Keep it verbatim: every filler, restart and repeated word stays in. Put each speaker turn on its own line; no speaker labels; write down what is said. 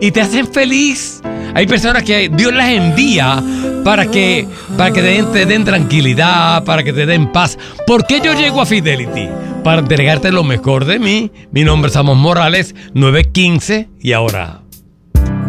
y te hacen feliz. Hay personas que Dios las envía para que, para que te den, te den tranquilidad, para que te den paz. ¿Por qué yo llego a Fidelity? Para entregarte lo mejor de mí. Mi nombre es Amos Morales, nueve quince, y ahora...